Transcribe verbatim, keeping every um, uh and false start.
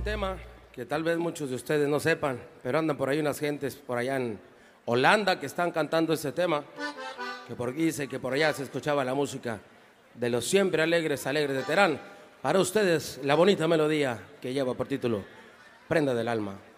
un tema que tal vez muchos de ustedes no sepan, pero andan por ahí unas gentes por allá en Holanda que están cantando ese tema, que por aquí dice que por allá se escuchaba la música de los siempre alegres, alegres de Terán. Para ustedes, la bonita melodía que lleva por título Prenda del Alma.